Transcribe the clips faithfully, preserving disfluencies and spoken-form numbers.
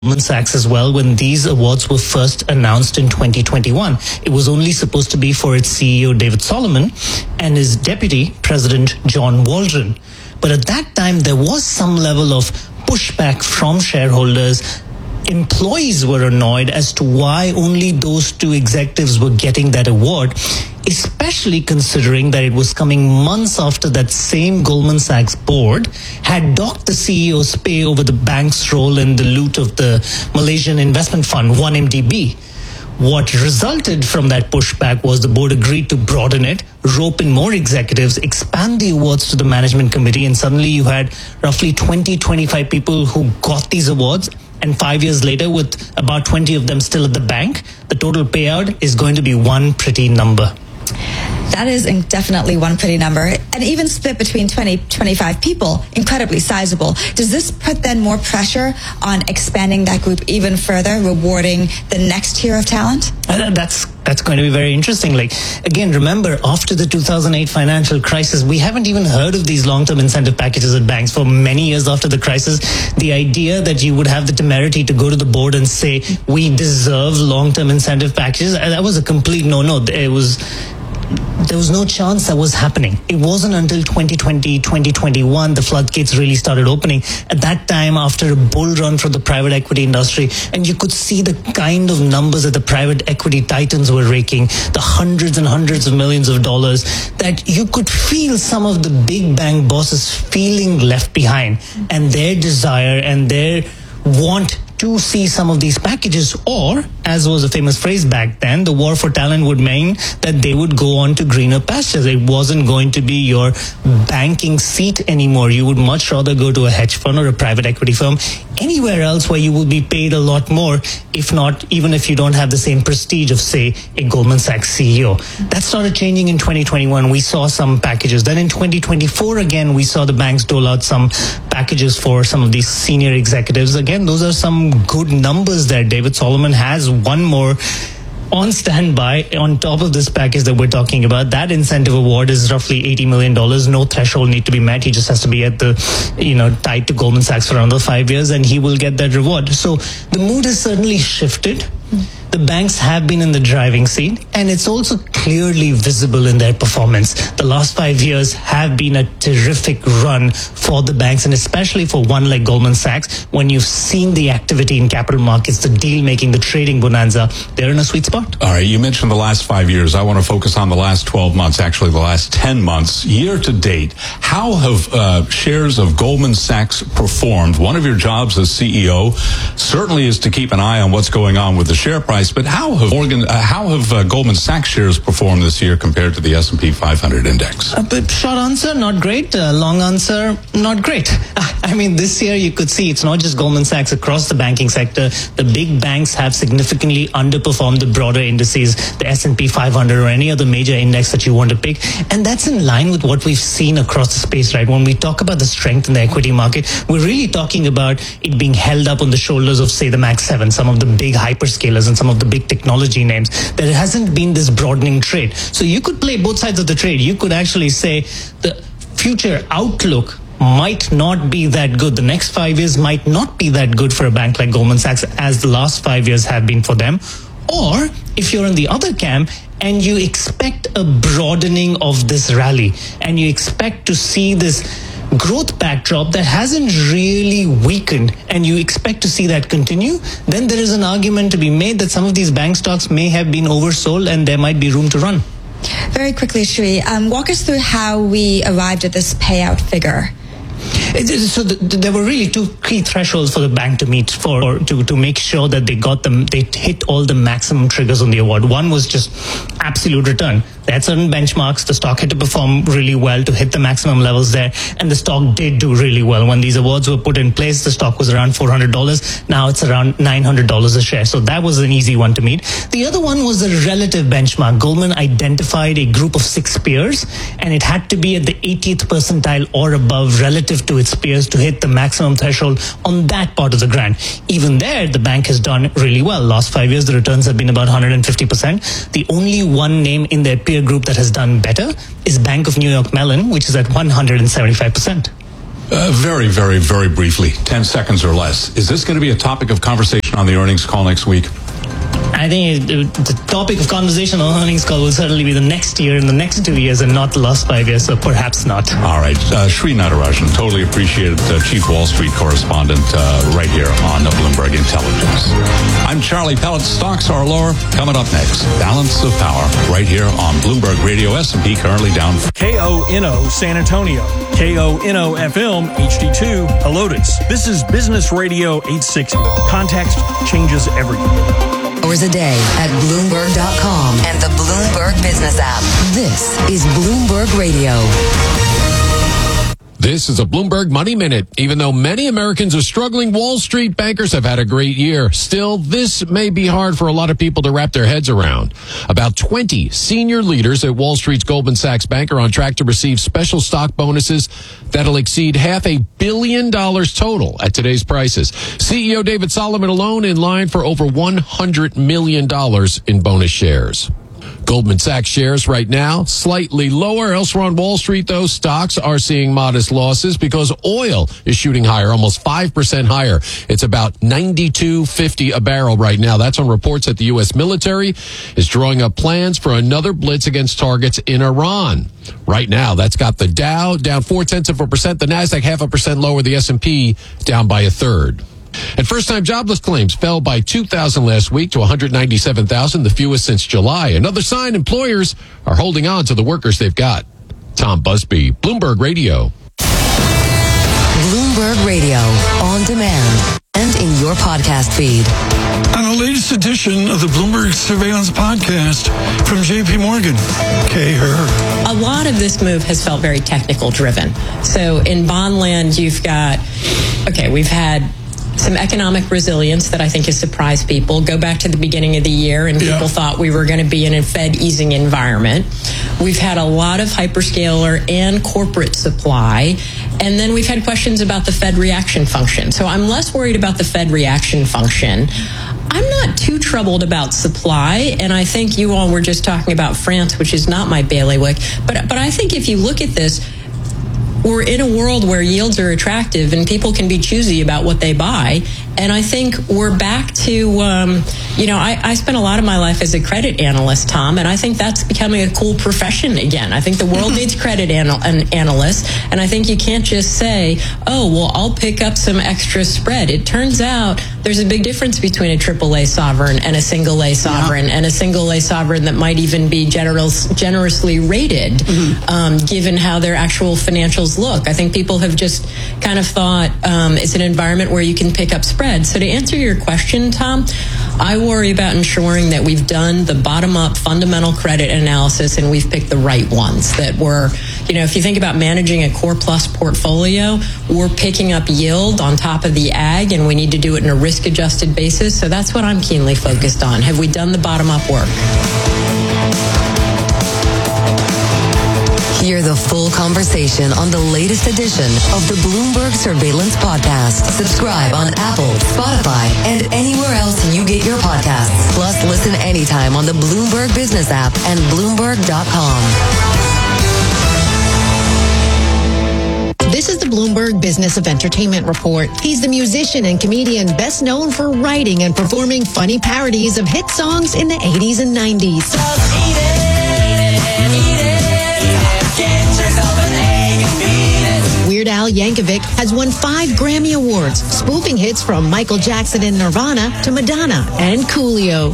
Goldman Sachs as well when these awards were first announced in twenty twenty-one. It was only supposed to be for its C E O, David Solomon, and his deputy, President John Waldron. But at that time, there was some level of pushback from shareholders. Employees were annoyed as to why only those two executives were getting that award, especially considering that it was coming months after that same Goldman Sachs board had docked the C E O's pay over the bank's role in the loot of the Malaysian investment fund, one M D B. What resulted from that pushback was the board agreed to broaden it, rope in more executives, expand the awards to the management committee, and suddenly you had roughly twenty, twenty-five people who got these awards. And five years later, with about twenty of them still at the bank, the total payout is going to be one pretty number. That is definitely one pretty number. And even split between twenty, twenty-five people, incredibly sizable. Does this put then more pressure on expanding that group even further, rewarding the next tier of talent? Uh, that's that's going to be very interesting. Like, again, remember, after the two thousand eight financial crisis, we haven't even heard of these long-term incentive packages at banks for many years after the crisis. The idea that you would have the temerity to go to the board and say, we deserve long-term incentive packages, that was a complete no-no. It was... There was no chance that was happening. It wasn't until twenty twenty, twenty twenty-one, the floodgates really started opening. At that time, after a bull run for the private equity industry, and you could see the kind of numbers that the private equity titans were raking, the hundreds and hundreds of millions of dollars, that you could feel some of the big bank bosses feeling left behind, and their desire and their want to see some of these packages, or, as was a famous phrase back then, the war for talent would mean that they would go on to greener pastures. It wasn't going to be your banking seat anymore. You would much rather go to a hedge fund or a private equity firm, anywhere else where you will be paid a lot more, if not, even if you don't have the same prestige of, say, a Goldman Sachs C E O. That started changing in twenty twenty-one. We saw some packages. Then in twenty twenty-four, again, we saw the banks dole out some packages for some of these senior executives. Again, those are some good numbers there. David Solomon has one more on standby on top of this package that we're talking about. That incentive award is roughly eighty million dollars. No threshold need to be met. He just has to be at the, you know, tied to Goldman Sachs for another five years and he will get that reward. So the mood has certainly shifted. The banks have been in the driving seat, and it's also clearly visible in their performance. The last five years have been a terrific run for the banks, and especially for one like Goldman Sachs. When you've seen the activity in capital markets, the deal making, the trading bonanza, they're in a sweet spot. All right, you mentioned the last five years. I want to focus on the last twelve months, actually the last ten months. Year to date, how have uh, shares of Goldman Sachs performed? One of your jobs as C E O certainly is to keep an eye on what's going on with the share price. But how have Morgan, uh, how have uh, Goldman Sachs shares performed this year compared to the S and P five hundred index? A bit short answer, not great. Uh, long answer, not great. I mean, this year you could see it's not just Goldman Sachs. Across the banking sector, the big banks have significantly underperformed the broader indices, the S and P five hundred or any other major index that you want to pick. And that's in line with what we've seen across the space, right? When we talk about the strength in the equity market, we're really talking about it being held up on the shoulders of, say, the Max seven, some of the big hyperscalers and some of the big technology names. There hasn't been this broadening trade. So you could play both sides of the trade. You could actually say the future outlook might not be that good. The next five years might not be that good for a bank like Goldman Sachs as the last five years have been for them. Or if you're in the other camp and you expect a broadening of this rally and you expect to see this growth backdrop that hasn't really weakened and you expect to see that continue, then there is an argument to be made that some of these bank stocks may have been oversold and there might be room to run. Very quickly, Sri, um, walk us through how we arrived at this payout figure. So the, there were really two key thresholds for the bank to meet for to to make sure that they got them they hit all the maximum triggers on the award. One was just absolute return. They had certain benchmarks. The stock had to perform really well to hit the maximum levels there, and the stock did do really well. When these awards were put in place, the stock was around four hundred dollars. Now it's around nine hundred dollars a share. So that was an easy one to meet. The other one was the relative benchmark. Goldman identified a group of six peers, and it had to be at the eightieth percentile or above relative to its peers to hit the maximum threshold on that part of the grant. Even there, the bank has done really well. Last five years, the returns have been about one hundred fifty percent. The only one name in their peer group that has done better is Bank of New York Mellon, which is at one hundred seventy-five percent. Uh, very, very, very briefly, ten seconds or less. Is this going to be a topic of conversation on the earnings call next week? I think it, the topic of conversation on earnings call will certainly be the next year and the next two years and not the last five years, so perhaps not. All right. Uh, Sri Natarajan, totally appreciate it. Uh, Chief Wall Street correspondent uh, right here on Bloomberg Intelligence. I'm Charlie Pellet. Stocks are lower. Coming up next, Balance of Power right here on Bloomberg Radio. S and P currently down. K O N O San Antonio. K O N O F M H D two Helotes. This is Business Radio eight sixty. Context changes everything. Hours a day at Bloomberg dot com and the Bloomberg Business app. This is Bloomberg Radio. This is a Bloomberg Money Minute. Even though many Americans are struggling, Wall Street bankers have had a great year. Still, this may be hard for a lot of people to wrap their heads around. About twenty senior leaders at Wall Street's Goldman Sachs Bank are on track to receive special stock bonuses that'll exceed half a billion dollars total at today's prices. C E O David Solomon alone in line for over one hundred million dollars in bonus shares. Goldman Sachs shares right now slightly lower. Elsewhere on Wall Street, though, stocks are seeing modest losses because oil is shooting higher, almost five percent higher. It's about ninety-two fifty a barrel right now. That's on reports that the U S military is drawing up plans for another blitz against targets in Iran. Right now, that's got the Dow down four-tenths of a percent, the NASDAQ half a percent lower, the S and P down by a third. And first-time jobless claims fell by two thousand last week to one hundred ninety-seven thousand, the fewest since July. Another sign employers are holding on to the workers they've got. Tom Busby, Bloomberg Radio. Bloomberg Radio, on demand and in your podcast feed. On the latest edition of the Bloomberg Surveillance Podcast from J P Morgan, Kay Her. A lot of this move has felt very technical driven. So in bond land, you've got, okay, we've had some economic resilience that I think has surprised people. Go back to the beginning of the year and people yeah. thought we were going to be in a Fed easing environment. We've had a lot of hyperscaler and corporate supply. And then we've had questions about the Fed reaction function. So I'm less worried about the Fed reaction function. I'm not too troubled about supply, and I think you all were just talking about France, which is not my bailiwick. But but I think if you look at this, we're in a world where yields are attractive and people can be choosy about what they buy. And I think we're back to, um, you know, I, I spent a lot of my life as a credit analyst, Tom, and I think that's becoming a cool profession again. I think the world needs credit anal- an analysts, and I think you can't just say, oh, well, I'll pick up some extra spread. It turns out there's a big difference between a triple A sovereign and a single A sovereign, yeah. and a single A sovereign that might even be generous, generously rated, mm-hmm. um, given how their actual financials look. I think people have just kind of thought um, it's an environment where you can pick up spread. So to answer your question, Tom, I worry about ensuring that we've done the bottom-up fundamental credit analysis and we've picked the right ones. That we're, you know, if you think about managing a core plus portfolio, we're picking up yield on top of the ag, and we need to do it in a risk-adjusted basis. So that's what I'm keenly focused on. Have we done the bottom-up work? Hear the full conversation on the latest edition of the Bloomberg Surveillance Podcast. Subscribe on Apple, Spotify, and anywhere else you get your podcasts. Plus, listen anytime on the Bloomberg Business app and Bloomberg dot com. This is the Bloomberg Business of Entertainment Report. He's the musician and comedian best known for writing and performing funny parodies of hit songs in the eighties and nineties. Weird Al Yankovic has won five Grammy Awards, spoofing hits from Michael Jackson and Nirvana to Madonna and Coolio.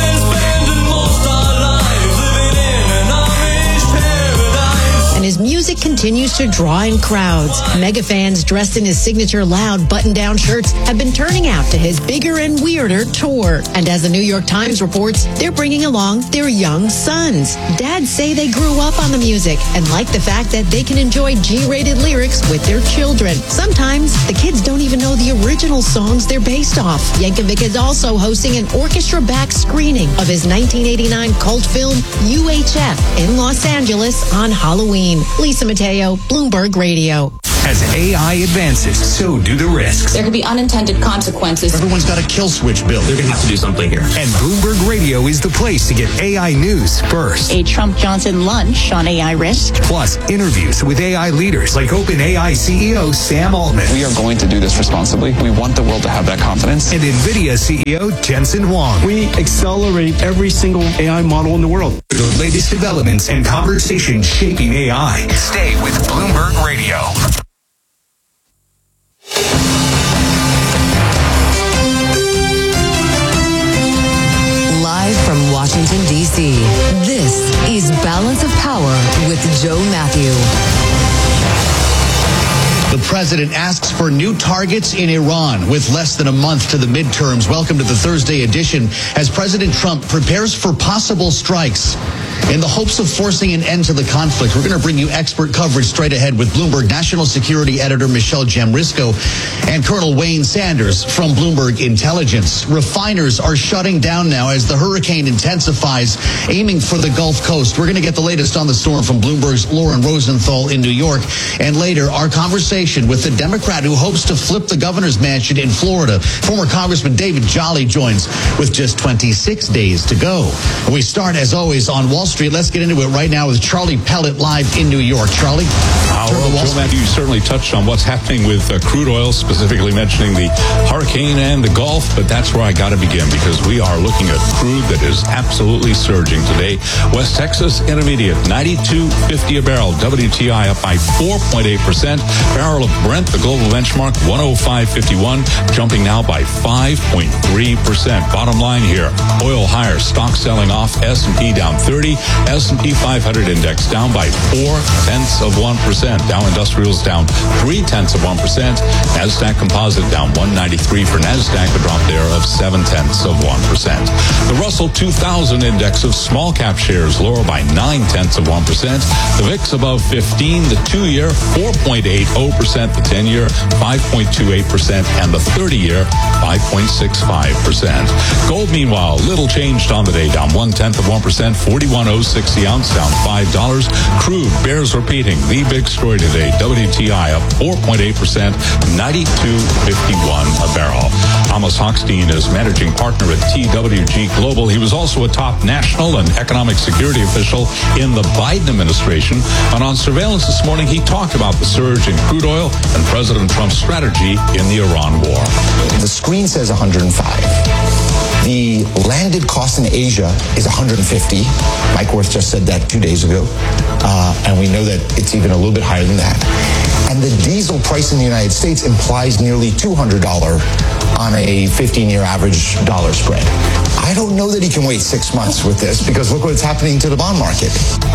And his music continues to draw in crowds. Mega fans dressed in his signature loud button-down shirts have been turning out to his Bigger and Weirder tour. And as the New York Times reports, they're bringing along their young sons. Dads say they grew up on the music and like the fact that they can enjoy G-rated lyrics with their children. Sometimes the kids don't even know the original songs they're based off. Yankovic is also hosting an orchestra-backed screening of his nineteen eighty-nine cult film U H F in Los Angeles on Halloween. Lisa Mateo, Bloomberg Radio. As A I advances, so do the risks. There could be unintended consequences. Everyone's got a kill switch built. They're going to have to do something here. And Bloomberg Radio is the place to get A I news first. A Trump-Johnson lunch on A I risk. Plus, interviews with A I leaders like OpenAI C E O Sam Altman. We are going to do this responsibly. We want the world to have that confidence. And NVIDIA C E O Jensen Huang. We accelerate every single A I model in the world. The latest developments and conversations shaping A I. Stay with Bloomberg Radio. Live from Washington, D C, this is Balance of Power with Joe Matthew. The president asks for new targets in Iran with less than a month to the midterms. Welcome to the Thursday edition as President Trump prepares for possible strikes. In the hopes of forcing an end to the conflict, we're going to bring you expert coverage straight ahead with Bloomberg National Security Editor Michelle Jamrisco and Colonel Wayne Sanders from Bloomberg Intelligence. Refiners are shutting down now as the hurricane intensifies, aiming for the Gulf Coast. We're going to get the latest on the storm from Bloomberg's Lauren Rosenthal in New York. And later, our conversation with the Democrat who hopes to flip the governor's mansion in Florida. Former Congressman David Jolly joins with just twenty-six days to go. We start, as always, on Wall Street. Let's get into it right now with Charlie Pellet live in New York. Charlie? Uh, well, Joe Matthew, you certainly touched on what's happening with uh, crude oil, specifically mentioning the hurricane and the Gulf, but that's where I got to begin because we are looking at crude that is absolutely surging today. West Texas Intermediate, ninety-two fifty a barrel. W T I up by four point eight percent. Barrel of Brent, the global benchmark, one oh five fifty-one, jumping now by five point three percent. Bottom line here, oil higher, stock selling off, S and P down thirty, S and P five hundred index down by four tenths of one percent. Dow Industrials down three tenths of one percent. NASDAQ Composite down one ninety-three for NASDAQ, a drop there of seven tenths of one percent. The Russell two thousand index of small cap shares lower by nine tenths of one percent. The V I X above fifteen, the two year four point eight oh percent, the ten year five point two eight percent, and the thirty year five point six five percent. Gold, meanwhile, little changed on the day, down one tenth of one percent, forty-one oh six the ounce, down five dollars. Crude bears repeating the big story today. W T I up four point eight percent, ninety-two fifty-one a barrel. Amos Hochstein is managing partner at T W G Global. He was also a top national and economic security official in the Biden administration. And on surveillance this morning, he talked about the surge in crude oil and President Trump's strategy in the Iran war. The screen says one hundred five. The landed cost in Asia is one hundred fifty. Mike Wirth just said that two days ago. Uh, and we know that it's even a little bit higher than that. And the diesel price in the United States implies nearly two hundred dollars on a fifteen-year average dollar spread. I don't know that he can wait six months with this because look what's happening to the bond market.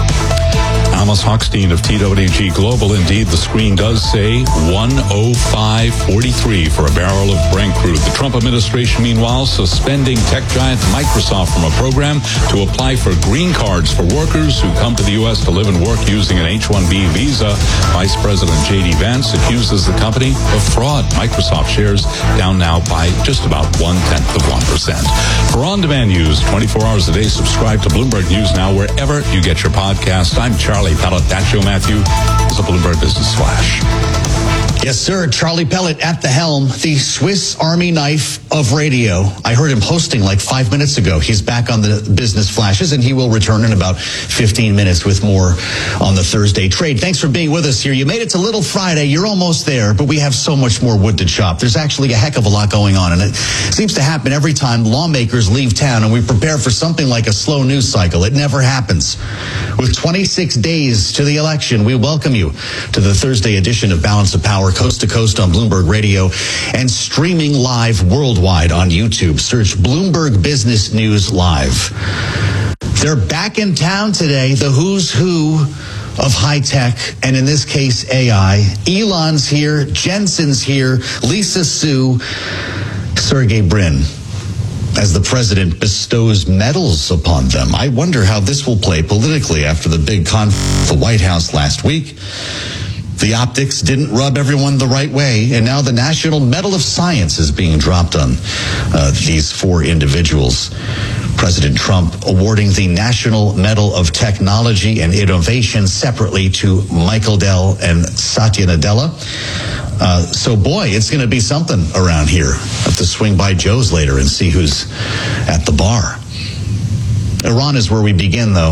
Amos Hochstein of T W G Global. Indeed, the screen does say one oh five forty-three for a barrel of Brent crude. The Trump administration, meanwhile, suspending tech giant Microsoft from a program to apply for green cards for workers who come to the U S to live and work using an H one B visa. Vice President J D Vance accuses the company of fraud. Microsoft shares down now by just about one-tenth of one percent. For on-demand news, twenty-four hours a day, subscribe to Bloomberg News Now wherever you get your podcast. I'm Charlie Pellet. That's Joe Matthew. This is a Bloomberg Business Flash. Yes, sir. Charlie Pellet at the helm, the Swiss Army knife of radio. I heard him hosting like five minutes ago. He's back on the Business Flashes, and he will return in about fifteen minutes with more on the Thursday trade. Thanks for being with us here. You made it to Little Friday. You're almost there, but we have so much more wood to chop. There's actually a heck of a lot going on, and it seems to happen every time lawmakers leave town and we prepare for something like a slow news cycle. It never happens. With twenty-six days to the election, we welcome you to the Thursday edition of Balance of Power, coast to coast on Bloomberg Radio and streaming live worldwide on YouTube. Search Bloomberg Business News Live. They're back in town today, the who's who of high tech, and in this case, A I. Elon's here, Jensen's here, Lisa Su, Sergey Brin, as the president bestows medals upon them. I wonder how this will play politically after the big conflict at the White House last week. The optics didn't rub everyone the right way, and now the National Medal of Science is being dropped on uh, these four individuals. President Trump awarding the National Medal of Technology and Innovation separately to Michael Dell and Satya Nadella. Uh, so, boy, it's going to be something around here. I have to swing by Joe's later and see who's at the bar. Iran is where we begin, though.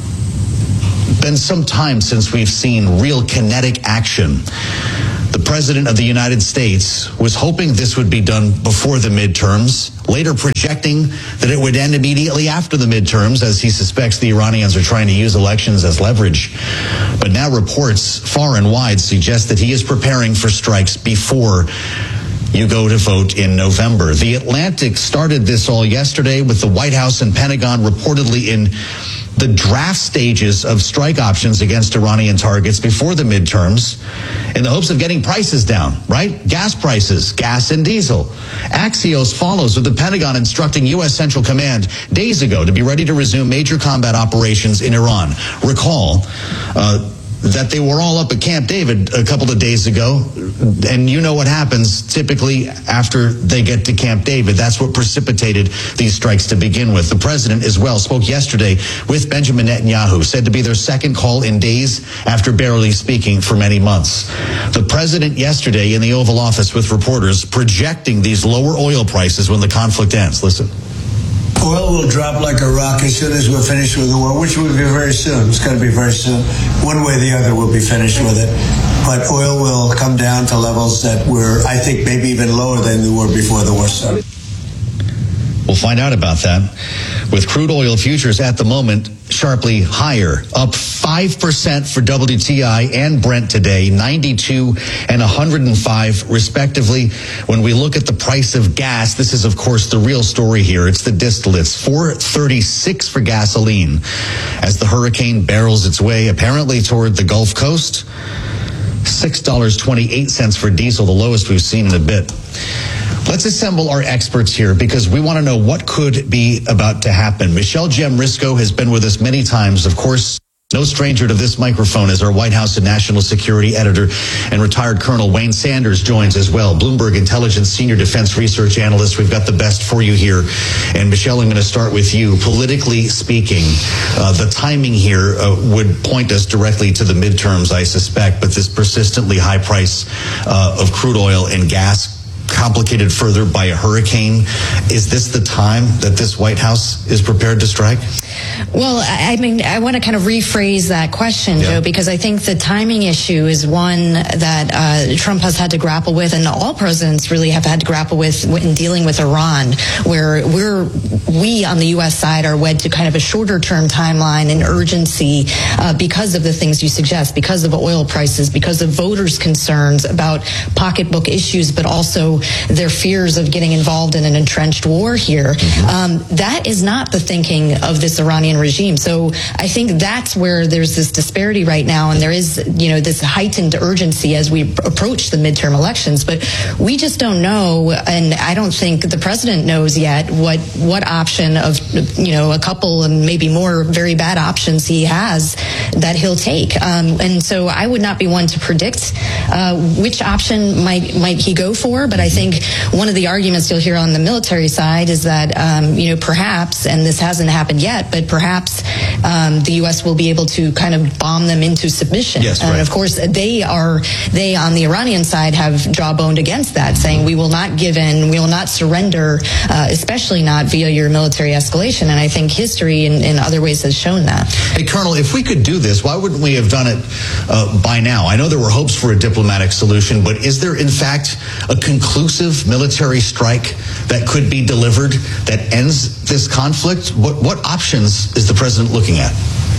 Been some time since we've seen real kinetic action. The President of the United States was hoping this would be done before the midterms, later projecting that it would end immediately after the midterms, as he suspects the Iranians are trying to use elections as leverage. But now reports far and wide suggest that he is preparing for strikes before you go to vote in November. The Atlantic started this all yesterday with the White House and Pentagon reportedly in the draft stages of strike options against Iranian targets before the midterms in the hopes of getting prices down, right? Gas prices, gas and diesel. Axios follows with the Pentagon instructing U S Central Command days ago to be ready to resume major combat operations in Iran. Recall, uh, that they were all up at Camp David a couple of days ago, and you know what happens typically after they get to Camp David. That's what precipitated these strikes to begin with. The president as well spoke yesterday with Benjamin Netanyahu, said to be their second call in days after barely speaking for many months. The president yesterday in the Oval Office with reporters projecting these lower oil prices when the conflict ends. Listen. Oil will drop like a rock as soon as we're finished with the war, which will be very soon. It's going to be very soon. One way or the other, we'll be finished with it. But oil will come down to levels that were, I think, maybe even lower than they were before the war started. We'll find out about that. With crude oil futures at the moment sharply higher, up five percent for W T I and Brent today, ninety-two and one hundred five respectively. When we look at the price of gas, this is, of course, the real story here. It's the distillates, four thirty-six for gasoline as the hurricane barrels its way apparently toward the Gulf Coast. six dollars and twenty-eight cents for diesel, the lowest we've seen in a bit. Let's assemble our experts here because we want to know what could be about to happen. Michelle Gemrisco has been with us many times, of course. No stranger to this microphone as our White House and National Security Editor, and retired Colonel Wayne Sanders joins as well. Bloomberg Intelligence Senior Defense Research Analyst. We've got the best for you here. And Michelle, I'm going to start with you. Politically speaking, uh, the timing here uh, would point us directly to the midterms, I suspect, but this persistently high price uh, of crude oil and gas, complicated further by a hurricane. Is this the time that this White House is prepared to strike? Well, I mean, I want to kind of rephrase that question, yeah. Joe, because I think the timing issue is one that uh, Trump has had to grapple with, and all presidents really have had to grapple with in dealing with Iran, where we're we on the U S side are wed to kind of a shorter term timeline and urgency uh, because of the things you suggest, because of oil prices, because of voters' concerns about pocketbook issues, but also their fears of getting involved in an entrenched war here. Mm-hmm. Um, that is not the thinking of this Iranian regime. So I think that's where there's this disparity right now, and there is, you know, this heightened urgency as we approach the midterm elections. But we just don't know, and I don't think the president knows yet what what option of, you know, a couple and maybe more very bad options he has that he'll take. Um, and so I would not be one to predict uh, which option might might he go for. But I think one of the arguments you'll hear on the military side is that, um, you know, perhaps, and this hasn't happened yet, but perhaps um, the U S will be able to kind of bomb them into submission. Yes, and right. of course, they are, they on the Iranian side have jawboned against that, saying we will not give in, we will not surrender, uh, especially not via your military escalation. And I think history in, in other ways has shown that. Hey, Colonel, if we could do this, why wouldn't we have done it uh, by now? I know there were hopes for a diplomatic solution, but is there in fact a conclusive military strike that could be delivered that ends this conflict? What, what options is the president looking at?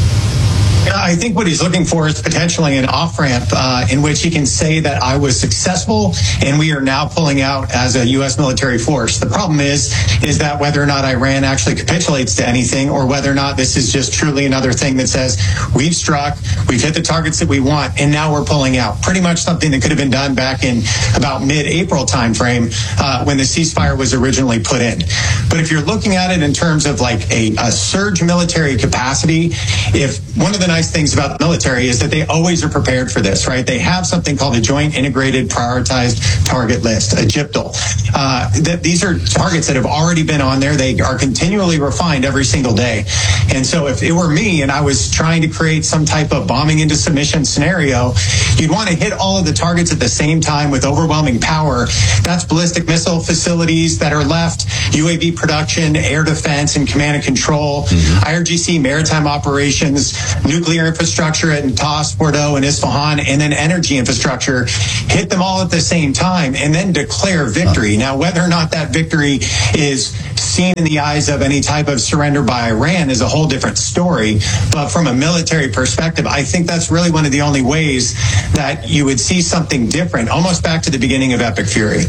I think what he's looking for is potentially an off-ramp uh, in which he can say that I was successful and we are now pulling out as a U S military force. The problem is, is that whether or not Iran actually capitulates to anything, or whether or not this is just truly another thing that says we've struck, we've hit the targets that we want, and now we're pulling out. Pretty much something that could have been done back in about mid-April timeframe uh, when the ceasefire was originally put in. But if you're looking at it in terms of like a, a surge military capacity, if one of the nice things about the military is that they always are prepared for this, right? They have something called a Joint Integrated Prioritized Target List, a J I P T L. Uh, that these are targets that have already been on there. They are continually refined every single day. And so if it were me and I was trying to create some type of bombing into submission scenario, you'd want to hit all of the targets at the same time with overwhelming power. That's ballistic missile facilities that are left, U A V production, air defense, and command and control, mm-hmm. I R G C maritime operations, nuclear infrastructure at Natas, Bordeaux, and Isfahan, and then energy infrastructure. Hit them all at the same time and then declare victory. Now, whether or not that victory is seen in the eyes of any type of surrender by Iran is a whole different story. But from a military perspective, I think that's really one of the only ways that you would see something different, almost back to the beginning of Epic Fury.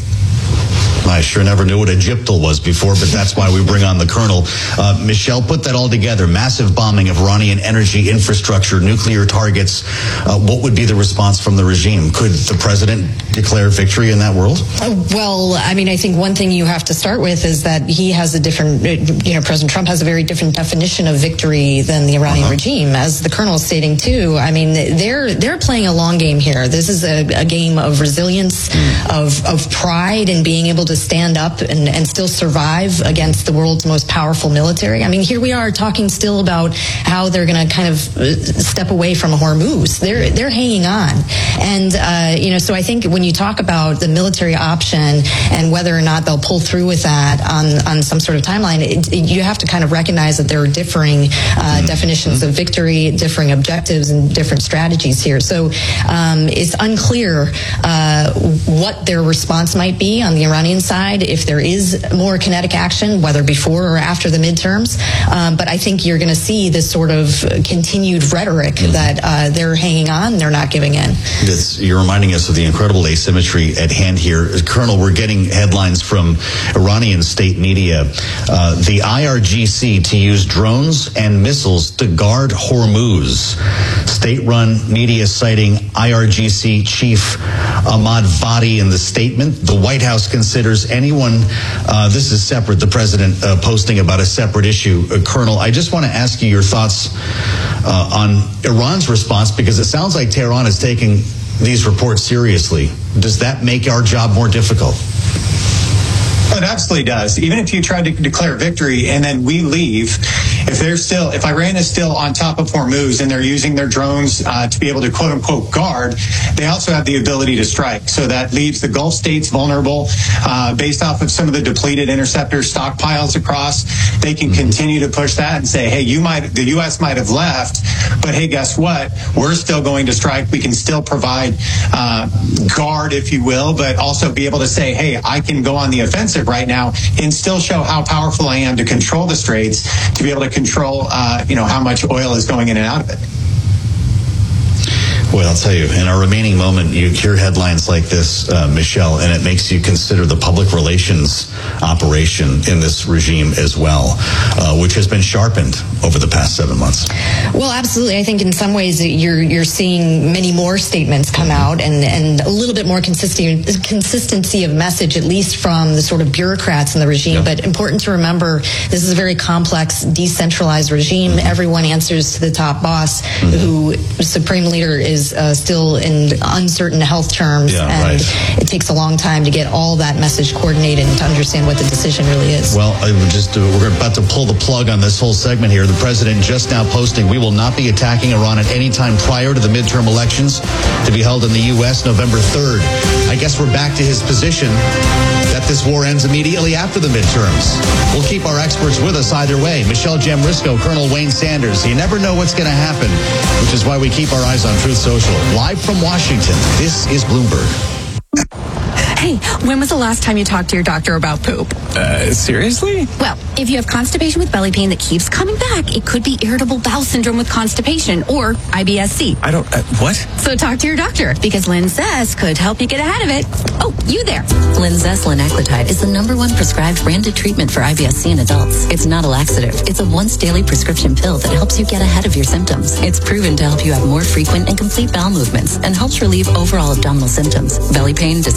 I sure never knew what a J I P T L was before, but that's why we bring on the Colonel. Uh, Michelle, put that all together. Massive bombing of Iranian energy infrastructure, nuclear targets. Uh, what would be the response from the regime? Could the president declare victory in that world? Well, I mean, I think one thing you have to start with is that he has a different, you know, President Trump has a very different definition of victory than the Iranian uh-huh. regime, as the Colonel is stating too. I mean, they're they're playing a long game here. This is a, a game of resilience, mm. of, of pride in being able to stand up and, and still survive against the world's most powerful military. I mean, here we are talking still about how they're going to kind of step away from Hormuz. They're they're hanging on, and uh, you know, so I think when you talk about the military option and whether or not they'll pull through with that on on some sort of timeline, it, it, you have to kind of recognize that there are differing uh, mm-hmm. definitions of victory, differing objectives, and different strategies here. So um, it's unclear uh, what their response might be on the Iranian side, if there is more kinetic action, whether before or after the midterms. Um, but I think you're going to see this sort of continued rhetoric mm-hmm. that uh, they're hanging on, they're not giving in. It's, you're reminding us of the incredible asymmetry at hand here. Colonel, we're getting headlines from Iranian state media. Uh, the I R G C to use drones and missiles to guard Hormuz. State-run media citing I R G C chief Ahmad Vadi in the statement. The White House considers anyone, uh, this is separate, the president uh, posting about a separate issue. Uh, Colonel, I just want to ask you your thoughts uh, on Iran's response, because it sounds like Tehran is taking these reports seriously. Does that make our job more difficult? It absolutely does. Even if you try to declare victory and then we leave, if they're still, if Iran is still on top of Hormuz and they're using their drones uh, to be able to quote unquote guard, they also have the ability to strike. So that leaves the Gulf states vulnerable uh, based off of some of the depleted interceptor stockpiles across. They can continue to push that and say, hey, you might, the U S might have left, but hey, guess what? We're still going to strike. We can still provide uh, guard, if you will, but also be able to say, hey, I can go on the offensive right now and still show how powerful I am to control the straits, to be able to control, uh, you know, how much oil is going in and out of it. Well, I'll tell you, in our remaining moment, you hear headlines like this, uh, Michelle, and it makes you consider the public relations operation in this regime as well, uh, which has been sharpened over the past seven months. Well, absolutely. I think in some ways you're you're seeing many more statements come out and, and a little bit more consistency, consistency of message, at least from the sort of bureaucrats in the regime. Yep. But important to remember, this is a very complex, decentralized regime. Mm-hmm. Everyone answers to the top boss, mm-hmm. who Supreme Leader is uh, still in uncertain health terms. Yeah, and right. It takes a long time to get all that message coordinated and to understand what the decision really is. Well, I just uh, we're about to pull the plug on this whole segment here. The president just now posting, we will not be attacking Iran at any time prior to the midterm elections to be held in the U S November third. I guess we're back to his position that this war ends immediately after the midterms. We'll keep our experts with us either way. Michelle Jamrisco, Colonel Wayne Sanders. You never know what's going to happen, which is why we keep our eyes on Truth Social. Live from Washington, this is Bloomberg. Hey, when was the last time you talked to your doctor about poop? Uh, seriously? Well, if you have constipation with belly pain that keeps coming back, it could be irritable bowel syndrome with constipation or I B S C. I don't, uh, what? So talk to your doctor, because Linzess could help you get ahead of it. Oh, you there. Linzess linaclotide is the number one prescribed branded treatment for I B S C in adults. It's not a laxative. It's a once daily prescription pill that helps you get ahead of your symptoms. It's proven to help you have more frequent and complete bowel movements and helps relieve overall abdominal symptoms, belly pain, discomfort,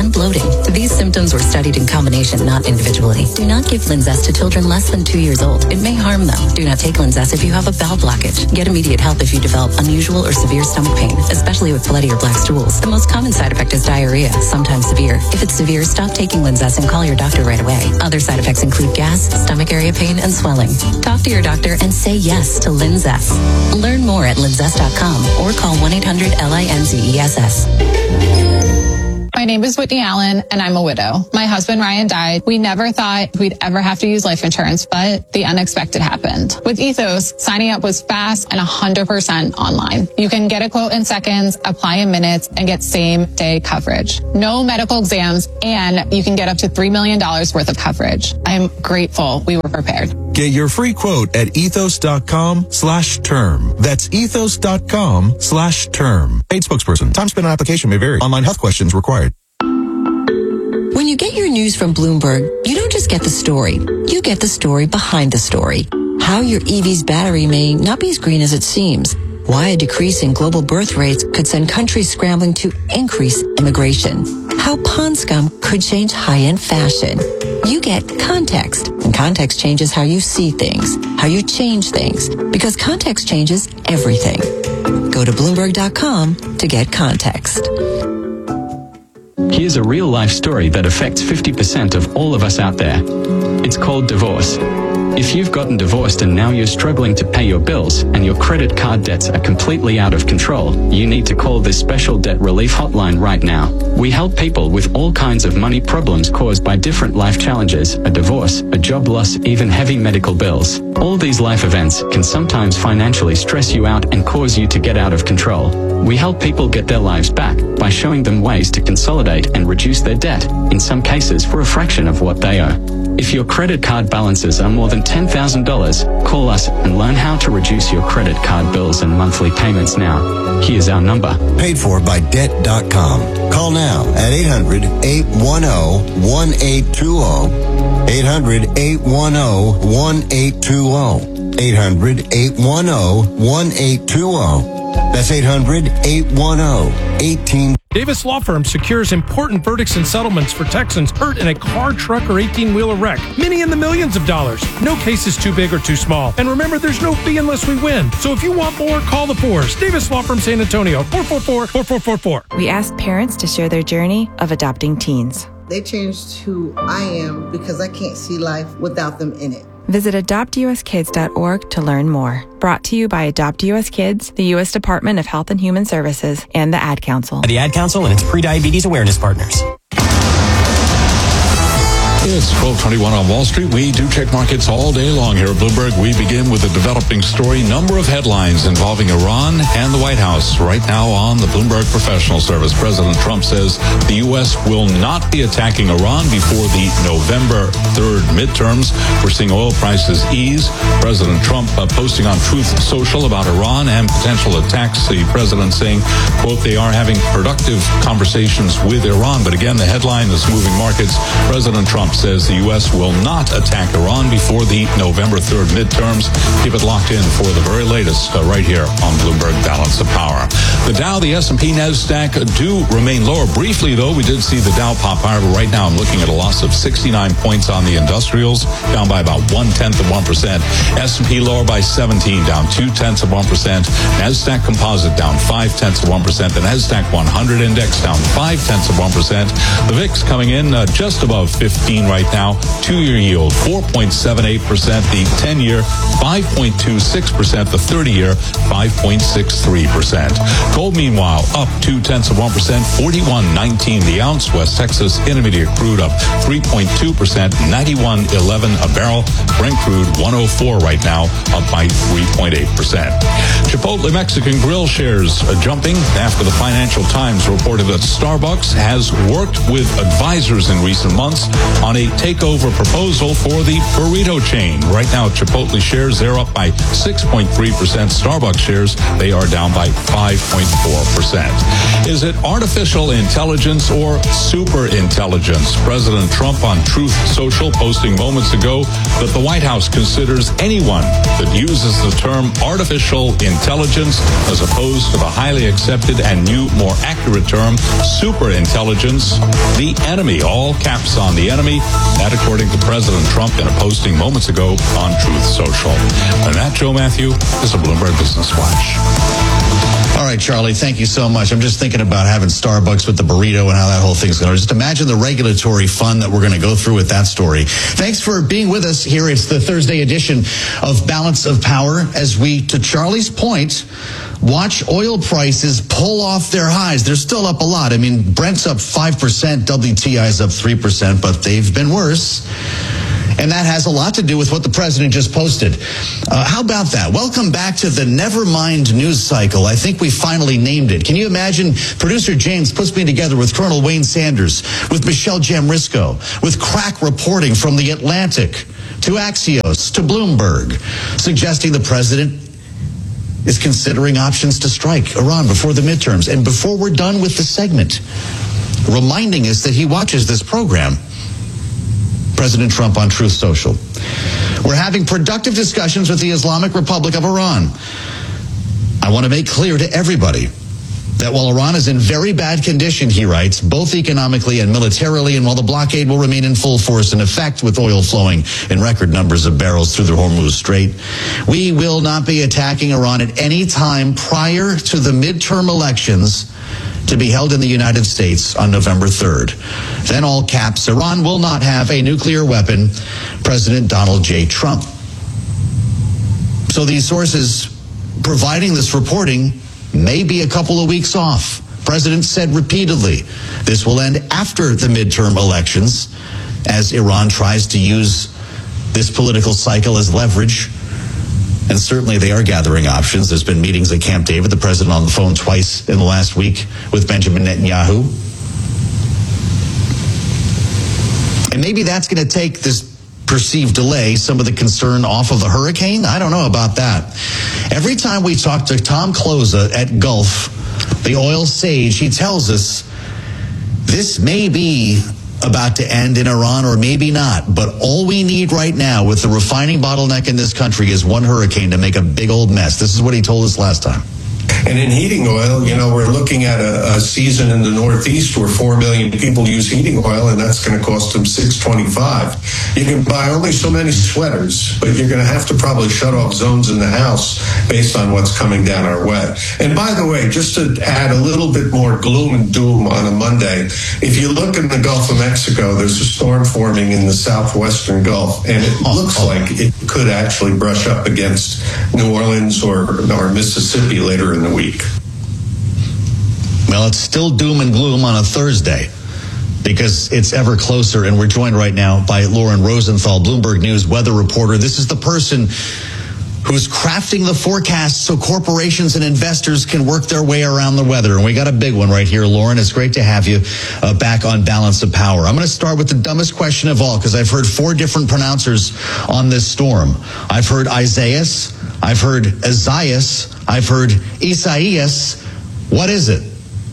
and bloating. These symptoms were studied in combination, not individually. Do not give Linzess to children less than two years old. It may harm them. Do not take Linzess if you have a bowel blockage. Get immediate help if you develop unusual or severe stomach pain, especially with bloody or black stools. The most common side effect is diarrhea, sometimes severe. If it's severe, stop taking Linzess and call your doctor right away. Other side effects include gas, stomach area pain, and swelling. Talk to your doctor and say yes to Linzess. Learn more at linzess dot com or call one eight hundred L I N Z E S S. My name is Whitney Allen, and I'm a widow. My husband, Ryan, died. We never thought we'd ever have to use life insurance, but the unexpected happened. With Ethos, signing up was fast and one hundred percent online. You can get a quote in seconds, apply in minutes, and get same-day coverage. No medical exams, and you can get up to three million dollars worth of coverage. I'm grateful we were prepared. Get your free quote at ethos.com slash term. That's ethos.com slash term. Paid spokesperson. Time spent on application may vary. Online health questions required. When you get your news from Bloomberg, you don't just get the story. You get the story behind the story. How your E V's battery may not be as green as it seems. Why a decrease in global birth rates could send countries scrambling to increase immigration. How pond scum could change high-end fashion. You get context, and context changes how you see things, how you change things, because context changes everything. Go to Bloomberg dot com to get context. Here's a real-life story that affects fifty percent of all of us out there. It's called divorce. If you've gotten divorced and now you're struggling to pay your bills and your credit card debts are completely out of control, you need to call this special debt relief hotline right now. We help people with all kinds of money problems caused by different life challenges, a divorce, a job loss, even heavy medical bills. All these life events can sometimes financially stress you out and cause you to get out of control. We help people get their lives back by showing them ways to consolidate and reduce their debt, in some cases for a fraction of what they owe. If your credit card balances are more than ten thousand dollars, call us and learn how to reduce your credit card bills and monthly payments now. Here's our number. Paid for by debt dot com. Call now at eight hundred, eight one zero, one eight two zero. eight hundred, eight one zero, one eight two zero. eight hundred, eight one zero, one eight two zero. That's eight hundred, eight one zero, one eight two zero. Davis Law Firm secures important verdicts and settlements for Texans hurt in a car, truck, or eighteen-wheeler wreck. Many in the millions of dollars. No case is too big or too small. And remember, there's no fee unless we win. So if you want more, call the fours. Davis Law Firm San Antonio, four four four, four four four four. We asked parents to share their journey of adopting teens. They changed who I am because I can't see life without them in it. Visit adopt u s kids dot org to learn more. Brought to you by Adopt U S Kids, the U S Department of Health and Human Services, and the Ad Council. The Ad Council and its pre-diabetes awareness partners. It's twelve twenty-one on Wall Street. We do check markets all day long here at Bloomberg. We begin with a developing story. Number of headlines involving Iran and the White House. Right now on the Bloomberg Professional Service, President Trump says the U S will not be attacking Iran before the November third midterms. We're seeing oil prices ease. President Trump uh, posting on Truth Social about Iran and potential attacks. The president saying, quote, they are having productive conversations with Iran. But again, the headline that's moving markets, President Trump says the U S will not attack Iran before the November third midterms. Keep it locked in for the very latest uh, right here on Bloomberg Balance of Power. The Dow, the S and P, NASDAQ do remain lower. Briefly, though, we did see the Dow pop higher, but right now I'm looking at a loss of sixty-nine points on the industrials, down by about one-tenth of one percent. S and P lower by seventeen, down two-tenths of one percent. NASDAQ Composite down five-tenths of one percent. The NASDAQ one hundred Index down five-tenths of one percent. The V I X coming in uh, just above fifteen right now. Two-year yield, four point seven eight percent. The ten-year, five point two six percent. The thirty-year, five point six three percent. Gold, meanwhile, up two-tenths of one percent, forty-one nineteen the ounce. West Texas Intermediate crude up three point two percent, ninety-one eleven a barrel. Brent crude one oh four right now, up by three point eight percent. Chipotle Mexican Grill shares uh, jumping after the Financial Times reported that Starbucks has worked with advisors in recent months on on a takeover proposal for the burrito chain. Right now, Chipotle shares, they're up by six point three percent. Starbucks shares, they are down by five point four percent. Is it artificial intelligence or super intelligence? President Trump on Truth Social posting moments ago that the White House considers anyone that uses the term artificial intelligence as opposed to the highly accepted and new, more accurate term super intelligence, the enemy. All caps on the enemy. That according to President Trump in a posting moments ago on Truth Social. And that, Joe Matthew, is a Bloomberg Business Flash. All right, Charlie, thank you so much. I'm just thinking about having Starbucks with the burrito and how that whole thing's going to. Just imagine the regulatory fun that we're going to go through with that story. Thanks for being with us here. It's the Thursday edition of Balance of Power as we, to Charlie's point, watch oil prices pull off their highs. They're still up a lot. I mean, Brent's up five percent, W T I's up three percent, but they've been worse. And that has a lot to do with what the president just posted. Uh, how about that? Welcome back to the Nevermind news cycle. I think we finally named it. Can you imagine? Producer James puts me together with Colonel Wayne Sanders, with Michelle Jamrisco, with crack reporting from The Atlantic to Axios to Bloomberg, suggesting the president is considering options to strike Iran before the midterms. And before we're done with the segment, reminding us that he watches this program. President Trump on Truth Social. We're having productive discussions with the Islamic Republic of Iran. I want to make clear to everybody that while Iran is in very bad condition, he writes, both economically and militarily, and while the blockade will remain in full force in effect with oil flowing in record numbers of barrels through the Hormuz Strait, we will not be attacking Iran at any time prior to the midterm elections to be held in the United States on November third. Then all caps, Iran will not have a nuclear weapon, President Donald J. Trump. So these sources providing this reporting may be a couple of weeks off. President said repeatedly, this will end after the midterm elections as Iran tries to use this political cycle as leverage. And certainly they are gathering options. There's been meetings at Camp David, the president on the phone twice in the last week with Benjamin Netanyahu. And maybe that's going to take this perceived delay, some of the concern off of the hurricane. I don't know about that. Every time we talk to Tom Closa at Gulf, the oil sage, he tells us this may be about to end in Iran or maybe not. But all we need right now with the refining bottleneck in this country is one hurricane to make a big old mess. This is what he told us last time. And in heating oil, you know, we're looking at a, a season in the Northeast where four million people use heating oil, and that's going to cost them six twenty-five. You can buy only so many sweaters, but you're going to have to probably shut off zones in the house based on what's coming down our way. And by the way, just to add a little bit more gloom and doom on a Monday, if you look in the Gulf of Mexico, there's a storm forming in the southwestern Gulf, and it looks like it could actually brush up against New Orleans or, or Mississippi later in the week. Well, it's still doom and gloom on a Thursday because it's ever closer, and we're joined right now by Lauren Rosenthal, Bloomberg News weather reporter. This is the person who's crafting the forecast so corporations and investors can work their way around the weather. And we got a big one right here, Lauren. It's great to have you uh, back on Balance of Power. I'm going to start with the dumbest question of all because I've heard four different pronouncers on this storm. I've heard Isaias, I've heard Isaias, I've heard Isaias. What is it?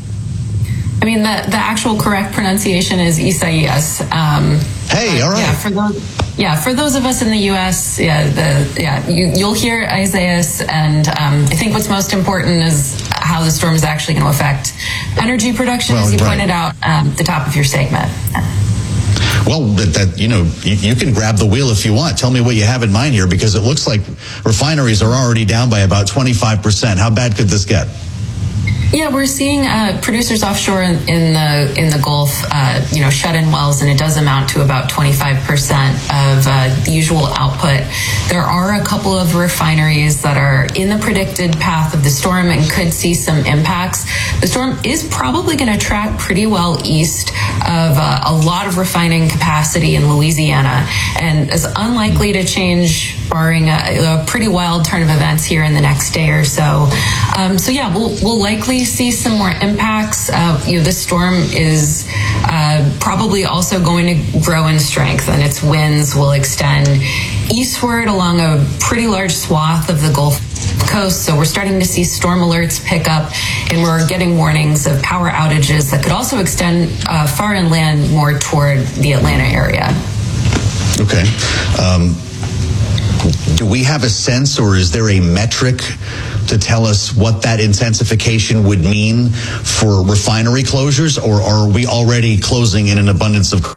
I mean, the, the actual correct pronunciation is Isaias. Um, hey, all right. Yeah, for those, yeah, for those of us in the U S, yeah, the, yeah, you, you'll hear Isaias, and um, I think what's most important is how the storm is actually going to affect energy production, well, as you right. pointed out um, at the top of your segment. Well, that, that you know, you, you can grab the wheel if you want. Tell me what you have in mind here, because it looks like refineries are already down by about twenty-five percent. How bad could this get? Yeah, we're seeing uh, producers offshore in, in the in the Gulf, uh, you know, shut in wells, and it does amount to about twenty-five percent of uh, the usual output. There are a couple of refineries that are in the predicted path of the storm and could see some impacts. The storm is probably going to track pretty well east of uh, a lot of refining capacity in Louisiana, and is unlikely to change barring a, a pretty wild turn of events here in the next day or so. Um, so yeah, we'll we'll likely likely see some more impacts. Uh, you know, this storm is uh, probably also going to grow in strength, and its winds will extend eastward along a pretty large swath of the Gulf Coast. So we're starting to see storm alerts pick up, and we're getting warnings of power outages that could also extend uh, far inland more toward the Atlanta area. Okay. Um, do we have a sense, or is there a metric to tell us what that intensification would mean for refinery closures, or are we already closing in an abundance of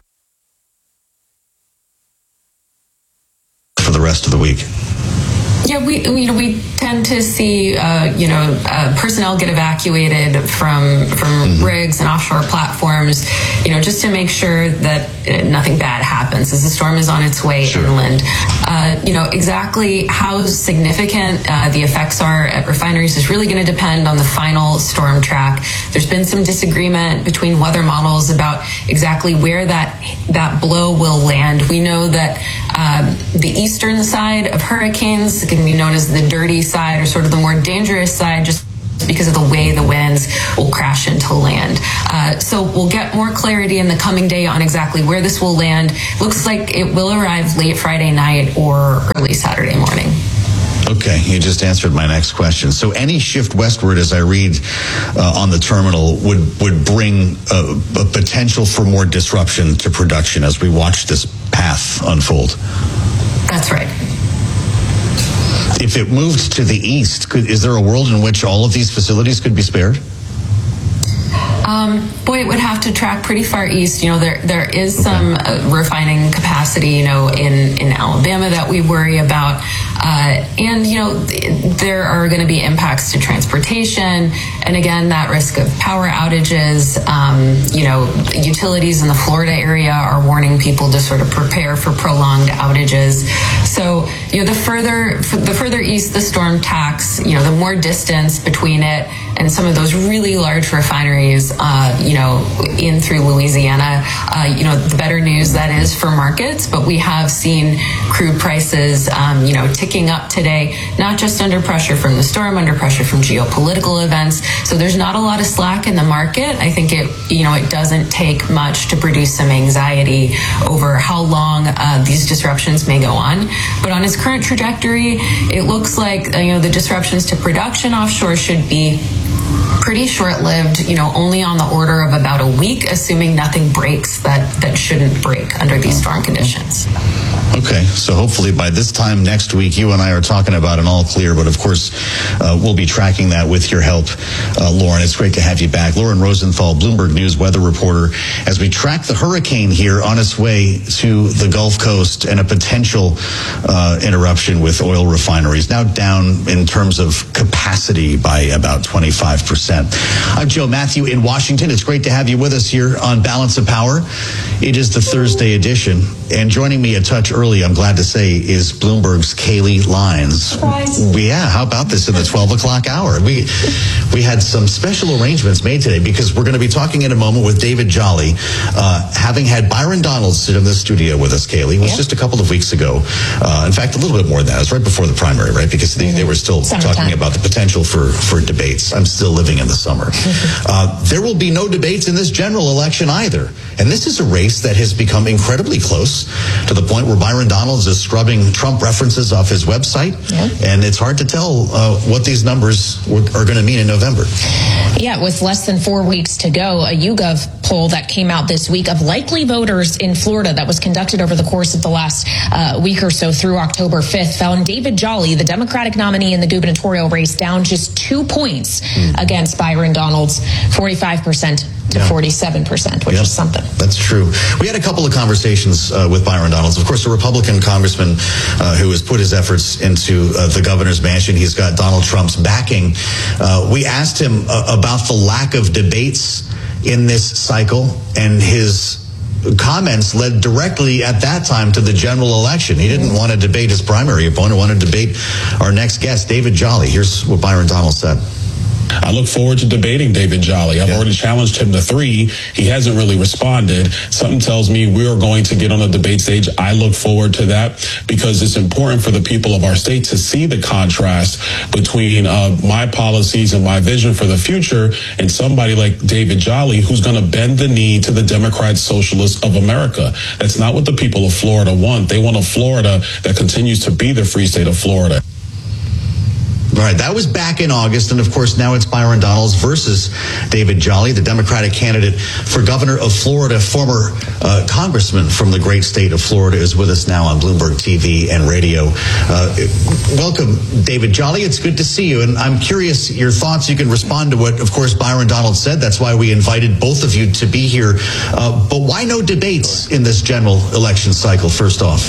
for the rest of the week? Yeah, we you know we tend to see uh, you know uh, personnel get evacuated from from mm-hmm. rigs and offshore platforms, you know, just to make sure that uh, nothing bad happens as the storm is on its way sure. inland. Uh, you know, exactly how significant uh, the effects are at refineries is really going to depend on the final storm track. There's been some disagreement between weather models about exactly where that that blow will land. We know that um, the eastern side of hurricanes can be known as the dirty side, or sort of the more dangerous side, just because of the way the winds will crash into land. Uh, so we'll get more clarity in the coming day on exactly where this will land. Looks like it will arrive late Friday night or early Saturday morning. Okay, you just answered my next question. So any shift westward, as I read uh, on the terminal, would would bring a, a potential for more disruption to production as we watch this path unfold. That's right. If it moved to the east, could, is there a world in which all of these facilities could be spared? Um, boy, it would have to track pretty far east. You know, there there is some uh, refining capacity, you know, in, in Alabama that we worry about. Uh, and, you know, th- there are going to be impacts to transportation. And again, that risk of power outages. Um, you know, utilities in the Florida area are warning people to sort of prepare for prolonged outages. So, you know, the further the further east the storm tacks, you know, the more distance between it and some of those really large refineries, uh, you know, in through Louisiana, uh, you know, the better news that is for markets. But we have seen crude prices, um, you know, ticking up today, not just under pressure from the storm, under pressure from geopolitical events. So there's not a lot of slack in the market. I think it, you know, it doesn't take much to produce some anxiety over how long uh, these disruptions may go on. But on its current trajectory, it looks like, uh, you know, the disruptions to production offshore should be pretty short-lived, you know, only on the order of about a week, assuming nothing breaks that, that shouldn't break under these storm conditions. Okay, so hopefully by this time next week, you and I are talking about an all clear, but of course, uh, we'll be tracking that with your help, uh, Lauren. It's great to have you back. Lauren Rosenthal, Bloomberg News weather reporter, as we track the hurricane here on its way to the Gulf Coast and a potential uh, interruption with oil refineries, now down in terms of capacity by about twenty-five percent. I'm Joe Matthew in Washington. It's great to have you with us here on Balance of Power. It is the Thursday edition, and joining me a touch early, I'm glad to say, is Bloomberg's Kaylee Lines. Surprise. Yeah, how about this in the twelve o'clock hour? We we had some special arrangements made today because we're going to be talking in a moment with David Jolly, uh, having had Byron Donalds sit in the studio with us, Kaylee. It was yeah. just a couple of weeks ago. Uh, in fact, a little bit more than that. It was right before the primary, right? Because they, they were still Summertime. talking about the potential for, for debates. I'm still living in the summer. uh, there will be no debates in this general election either. And this is a race that has become incredibly close to the point where Byron Donalds is scrubbing Trump references off his website. Yeah. And it's hard to tell uh, what these numbers are going to mean in November. Yeah, with less than four weeks to go, a YouGov poll that came out this week of likely voters in Florida that was conducted over the course of the last uh, week or so through October fifth found David Jolly, the Democratic nominee in the gubernatorial race, down just two points mm. against Byron Donalds, forty-five percent to yeah. forty-seven percent, which yep. is something. That's true. We had a couple of conversations uh, with Byron Donalds. Of course, a Republican congressman uh, who has put his efforts into uh, the governor's mansion. He's got Donald Trump's backing. Uh, we asked him uh, about the lack of debates in this cycle, and his comments led directly at that time to the general election. He didn't want to debate his primary opponent, wanted to debate our next guest, David Jolly. Here's what Byron Donalds said. I look forward to debating David Jolly. I've yeah. already challenged him to three. He hasn't really responded. Something tells me we are going to get on the debate stage. I look forward to that because it's important for the people of our state to see the contrast between uh, my policies and my vision for the future and somebody like David Jolly who's going to bend the knee to the Democrat Socialists of America. That's not what the people of Florida want. They want a Florida that continues to be the free state of Florida. All right, that was back in August, and of course now it's Byron Donalds versus David Jolly, the Democratic candidate for governor of Florida. Former uh, congressman from the great state of Florida is with us now on Bloomberg T V and radio. Uh, welcome, David Jolly. It's good to see you, and I'm curious your thoughts. You can respond to what, of course, Byron Donalds said. That's why we invited both of you to be here. Uh, but why no debates in this general election cycle, first off?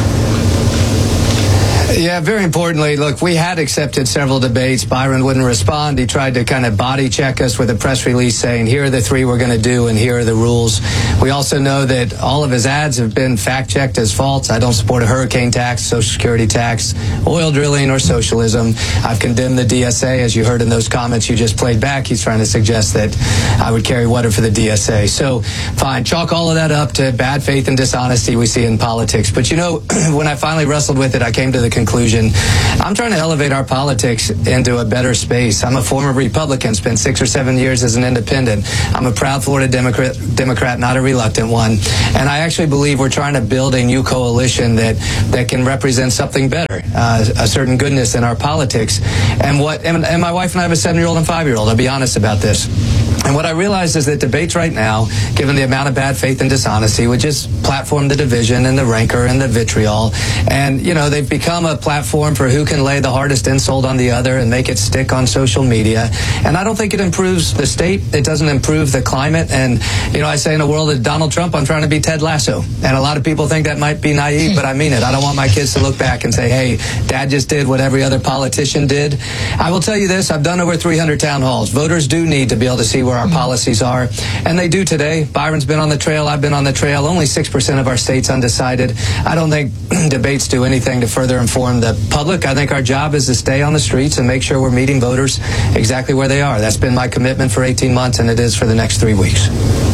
Yeah, very importantly, look, we had accepted several debates. Byron wouldn't respond. He tried to kind of body check us with a press release saying, here are the three we're going to do and here are the rules. We also know that all of his ads have been fact-checked as false. I don't support a hurricane tax, Social Security tax, oil drilling, or socialism. I've condemned the D S A, as you heard in those comments you just played back. He's trying to suggest that I would carry water for the D S A. So, fine, chalk all of that up to bad faith and dishonesty we see in politics. But, you know, when I finally wrestled with it, I came to the conclusion conclusion. I'm trying to elevate our politics into a better space. I'm a former Republican, spent six or seven years as an independent. I'm a proud Florida Democrat, Democrat, not a reluctant one. And I actually believe we're trying to build a new coalition that, that can represent something better, uh, a certain goodness in our politics. And what and, and my wife and I have a seven-year-old and five-year-old. I'll be honest about this. And what I realized is that debates right now, given the amount of bad faith and dishonesty, would just platform the division and the rancor and the vitriol. And, you know, they've become a platform for who can lay the hardest insult on the other and make it stick on social media. And I don't think it improves the state. It doesn't improve the climate. And, you know, I say in a world of Donald Trump, I'm trying to be Ted Lasso. And a lot of people think that might be naive, but I mean it. I don't want my kids to look back and say, hey, Dad just did what every other politician did. I will tell you this. I've done over three hundred town halls. Voters do need to be able to see where our policies are, and they do today. Byron's been on the trail. I've been on the trail. Only six percent of our state's undecided. I don't think debates do anything to further inform the public. I think our job is to stay on the streets and make sure we're meeting voters exactly where they are. That's been my commitment for eighteen months, and it is for the next three weeks.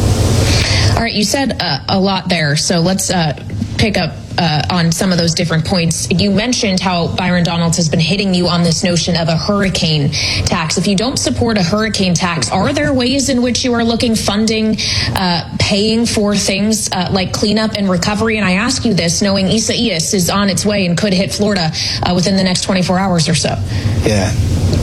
All right, you said uh, a lot there, so let's uh, pick up Uh, on some of those different points. You mentioned how Byron Donalds has been hitting you on this notion of a hurricane tax. If you don't support a hurricane tax, are there ways in which you are looking, funding, uh, paying for things uh, like cleanup and recovery? And I ask you this knowing Isaias is on its way and could hit Florida uh, within the next twenty-four hours or so. Yeah.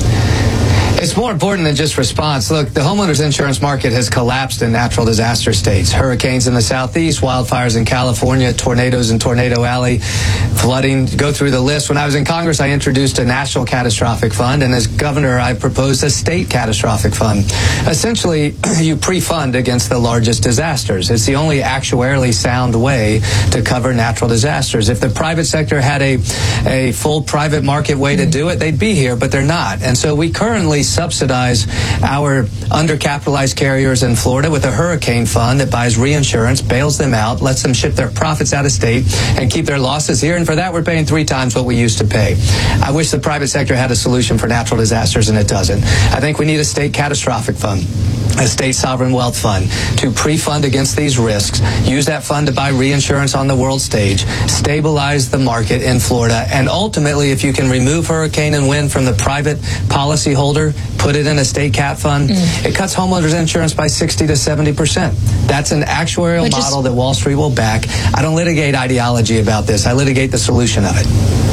It's more important than just response. Look, the homeowners insurance market has collapsed in natural disaster states. Hurricanes in the southeast, wildfires in California, tornadoes in Tornado Alley, flooding. Go through the list. When I was in Congress, I introduced a national catastrophic fund, and as governor, I proposed a state catastrophic fund. Essentially, you pre-fund against the largest disasters. It's the only actuarially sound way to cover natural disasters. If the private sector had a, a full private market way to do it, they'd be here, but they're not. And so we currently subsidize our undercapitalized carriers in Florida with a hurricane fund that buys reinsurance, bails them out, lets them ship their profits out of state and keep their losses here. And for that, we're paying three times what we used to pay. I wish the private sector had a solution for natural disasters, and it doesn't. I think we need a state catastrophic fund, a state sovereign wealth fund to pre-fund against these risks, use that fund to buy reinsurance on the world stage, stabilize the market in Florida, and ultimately, if you can remove hurricane and wind from the private policyholder, put it in a state cat fund, mm. it cuts homeowners insurance by sixty to seventy percent. That's an actuarial Which model is- that Wall Street will back. I don't litigate ideology about this. I litigate the solution of it.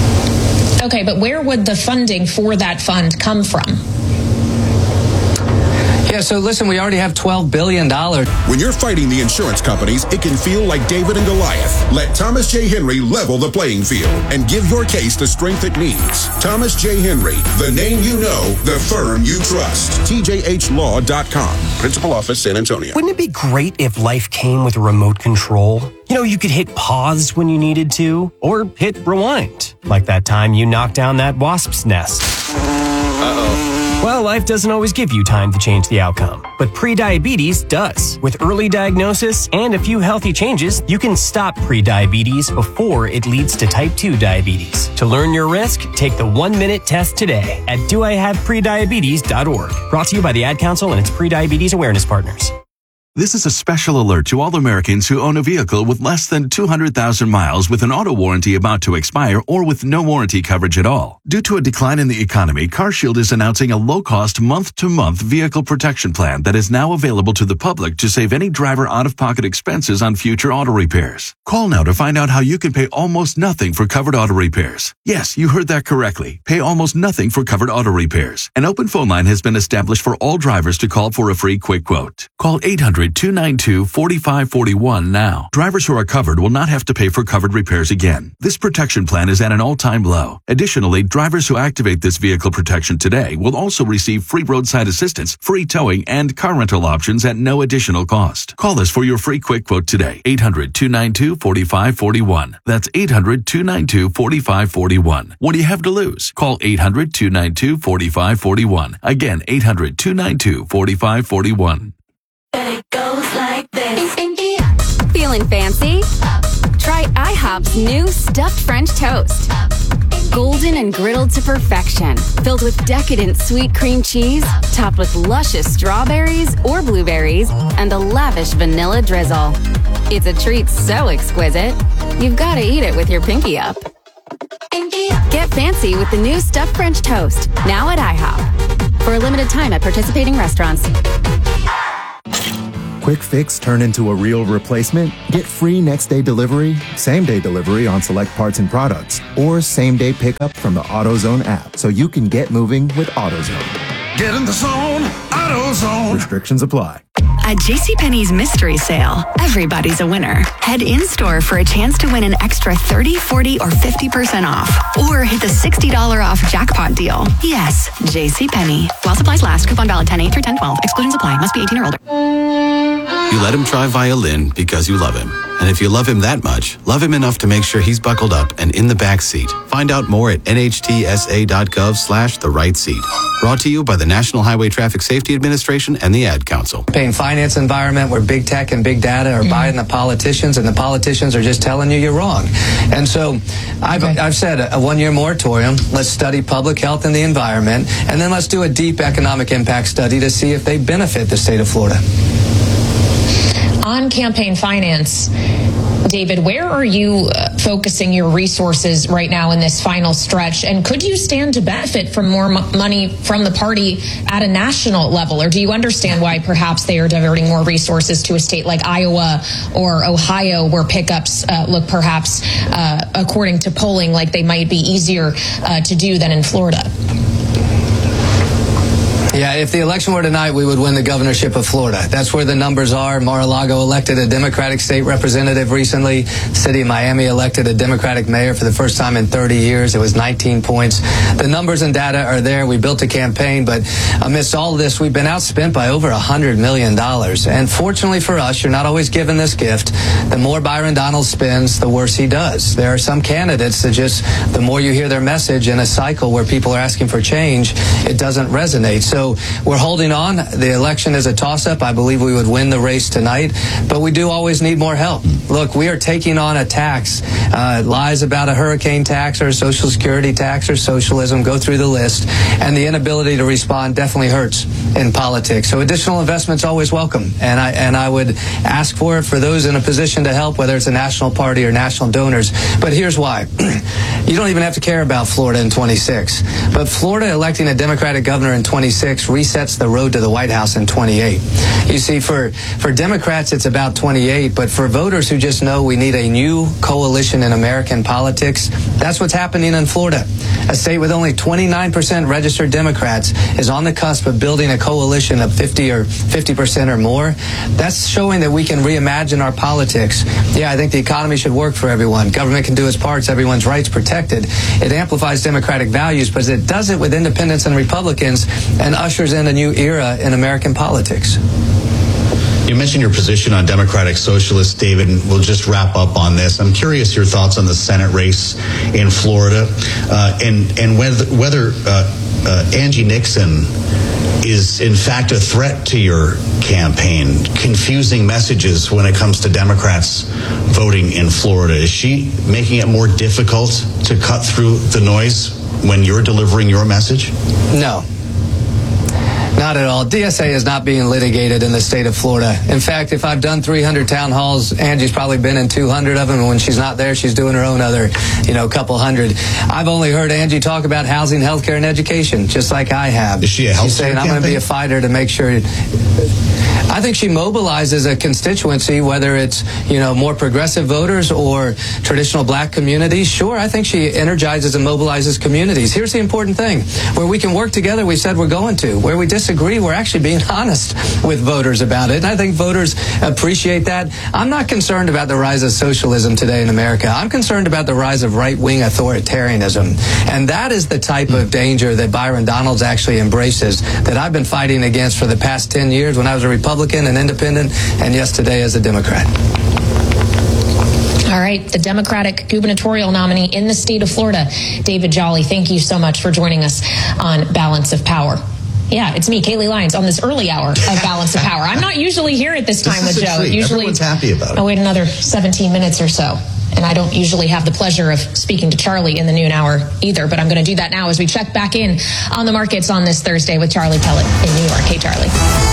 Okay, but where would the funding for that fund come from? Yeah, so listen, we already have twelve billion dollars. When you're fighting the insurance companies, it can feel like David and Goliath. Let Thomas J. Henry level the playing field and give your case the strength it needs. Thomas J. Henry, the name you know, the firm you trust. T J H law dot com. Principal Office, San Antonio. Wouldn't it be great if life came with a remote control? You know, you could hit pause when you needed to, or hit rewind. Like that time you knocked down that wasp's nest. Uh-oh. Well, life doesn't always give you time to change the outcome, but prediabetes does. With early diagnosis and a few healthy changes, you can stop prediabetes before it leads to type two diabetes. To learn your risk, take the one-minute test today at do I have prediabetes dot org. Brought to you by the Ad Council and its prediabetes awareness partners. This is a special alert to all Americans who own a vehicle with less than two hundred thousand miles with an auto warranty about to expire or with no warranty coverage at all. Due to a decline in the economy, CarShield is announcing a low-cost month-to-month vehicle protection plan that is now available to the public to save any driver out-of-pocket expenses on future auto repairs. Call now to find out how you can pay almost nothing for covered auto repairs. Yes, you heard that correctly. Pay almost nothing for covered auto repairs. An open phone line has been established for all drivers to call for a free quick quote. Call eight hundred, two nine two, four five four one now. Drivers who are covered will not have to pay for covered repairs again. This protection plan is at an all-time low. Additionally, drivers who activate this vehicle protection today will also receive free roadside assistance, free towing, and car rental options at no additional cost. Call us for your free quick quote today. eight hundred, two nine two, four five four one. That's eight hundred, two nine two, four five four one. What do you have to lose? Call eight hundred, two nine two, four five four one. Again, eight hundred, two nine two, four five four one. It goes like this. Feeling fancy? Try IHOP's new stuffed French toast. Golden and griddled to perfection, filled with decadent sweet cream cheese, topped with luscious strawberries or blueberries, and a lavish vanilla drizzle. It's a treat so exquisite, you've got to eat it with your pinky up. Get fancy with the new stuffed French toast, now at IHOP. For a limited time at participating restaurants. Quick fix turn into a real replacement? Get free next day delivery, same day delivery on select parts and products, or same day pickup from the AutoZone app so you can get moving with AutoZone. Get in the zone, AutoZone. Restrictions apply. At JCPenney's mystery sale, everybody's a winner. Head in-store for a chance to win an extra thirty, forty, or fifty percent off. Or hit the sixty dollars off jackpot deal. Yes, JCPenney. While supplies last, coupon valid ten eight through ten twelve. Exclusions apply. Must be eighteen or older. You let him try violin because you love him. And if you love him that much, love him enough to make sure he's buckled up and in the back seat. Find out more at nhtsa.gov slash the right seat. Brought to you by the National Highway Traffic Safety Administration and the Ad Council. Campaign finance environment where big tech and big data are mm-hmm. buying the politicians, and the politicians are just telling you you're wrong. And so I've, okay. I've said a one-year moratorium. Let's study public health and the environment, and then let's do a deep economic impact study to see if they benefit the state of Florida. On campaign finance, David, where are you uh, focusing your resources right now in this final stretch? And could you stand to benefit from more m- money from the party at a national level? Or do you understand why perhaps they are diverting more resources to a state like Iowa or Ohio, where pickups uh, look perhaps, uh, according to polling, like they might be easier uh, to do than in Florida? Yeah, if the election were tonight, we would win the governorship of Florida. That's where the numbers are. Mar-a-Lago elected a Democratic state representative recently. The city of Miami elected a Democratic mayor for the first time in thirty years. It was nineteen points. The numbers and data are there. We built a campaign, but amidst all of this, we've been outspent by over one hundred million dollars. And fortunately for us, you're not always given this gift. The more Byron Donald spends, the worse he does. There are some candidates that just, the more you hear their message in a cycle where people are asking for change, it doesn't resonate. So we're holding on. The election is a toss-up. I believe we would win the race tonight, but we do always need more help. Look, we are taking on a tax. Uh, lies about a hurricane tax or a Social Security tax or socialism go through the list, and the inability to respond definitely hurts in politics. So additional investment's always welcome, and I and I would ask for it for those in a position to help, whether it's a national party or national donors. But here's why. You don't even have to care about Florida in twenty-six. But Florida electing a Democratic governor in twenty-six resets the road to the White House in twenty-eight. You see, for, for Democrats, it's about twenty-eight, but for voters who just know we need a new coalition in American politics, that's what's happening in Florida. A state with only twenty-nine percent registered Democrats is on the cusp of building a coalition of fifty or fifty percent or more. That's showing that we can reimagine our politics. Yeah, I think the economy should work for everyone. Government can do its parts. Everyone's rights protected. It amplifies democratic values, but it does it with independents and Republicans and ushers in a new era in American politics. You mentioned your position on Democratic Socialists, David, and we'll just wrap up on this. I'm curious your thoughts on the Senate race in Florida, uh, and and whether whether uh, uh, Angie Nixon is in fact a threat to your campaign, confusing messages when it comes to Democrats voting in Florida? Is she making it more difficult to cut through the noise when you're delivering your message? No. Not at all. D S A is not being litigated in the state of Florida. In fact, if I've done three hundred town halls, Angie's probably been in two hundred of them. And when she's not there, she's doing her own other, you know, couple hundred. I've only heard Angie talk about housing, healthcare, and education, just like I have. Is she a health She's saying, I'm going to be a fighter to make sure. I think she mobilizes a constituency, whether it's, you know, more progressive voters or traditional black communities. Sure, I think she energizes and mobilizes communities. Here's the important thing. Where we can work together, we said we're going to. Where we disagree, we're actually being honest with voters about it. And I think voters appreciate that. I'm not concerned about the rise of socialism today in America. I'm concerned about the rise of right-wing authoritarianism. And that is the type of danger that Byron Donalds actually embraces, that I've been fighting against for the past ten years when I was a Republican, an independent, and yes, today as a Democrat. All right, the Democratic gubernatorial nominee in the state of Florida, David Jolly, thank you so much for joining us on Balance of Power. Yeah, it's me, Kaylee Lyons, on this early hour of Balance of Power. I'm not usually here at this time this with Joe. Usually, everyone's happy about it. I wait another seventeen minutes or so. And I don't usually have the pleasure of speaking to Charlie in the noon hour either, but I'm going to do that now as we check back in on the markets on this Thursday with Charlie Pellet in New York. Hey, Charlie.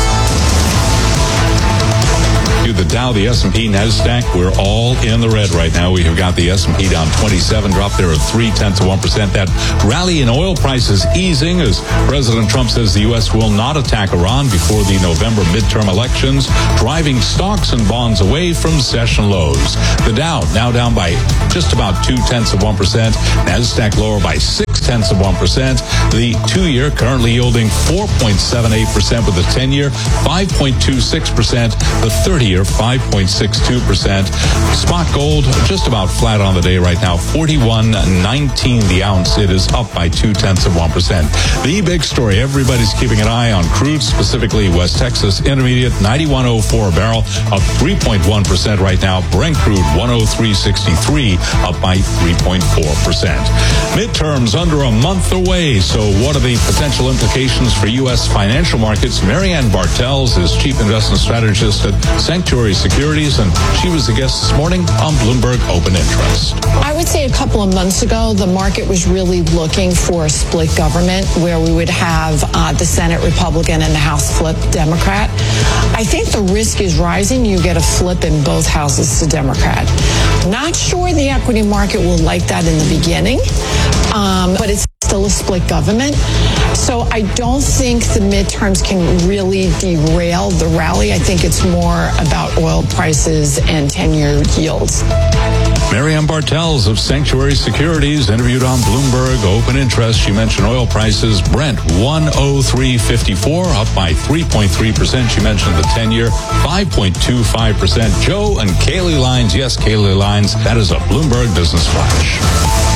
The Dow, the S and P, NASDAQ, we're all in the red right now. We have got the S and P down twenty-seven, dropped there at three-tenths of one percent. That rally in oil prices easing as President Trump says the U S will not attack Iran before the November midterm elections, driving stocks and bonds away from session lows. The Dow now down by just about two-tenths of one percent. NASDAQ lower by six-tenths of one percent. The two-year currently yielding four point seven eight percent with the ten-year, five point two six percent. The thirty-year, five point six two percent. Spot gold just about flat on the day right now, forty-one nineteen the ounce. It is up by two tenths of one percent. The big story, everybody's keeping an eye on crude, specifically West Texas Intermediate, ninety-one oh four a barrel, up three point one percent right now. Brent crude, one oh three sixty-three, up by three point four percent. Midterms under a month away, so what are the potential implications for U S financial markets? Marianne Bartels is Chief Investment Strategist at Sanctuary Securities, and she was the guest this morning on Bloomberg Open Interest. I would say a couple of months ago, the market was really looking for a split government where we would have uh, the Senate Republican and the House flip Democrat. I think the risk is rising. You get a flip in both houses to Democrat. Not sure the equity market will like that in the beginning, um, but it's still a split government. So I don't think the midterms can really derail the rally. I think it's more about oil prices and ten-year yields. Marianne Bartels of Sanctuary Securities interviewed on Bloomberg Open Interest. She mentioned oil prices. Brent, one oh three fifty-four, up by three point three percent. She mentioned the ten-year, five point two five percent. Joe and Kaylee Lyons. Yes, Kaylee Lyons. That is a Bloomberg Business Flash.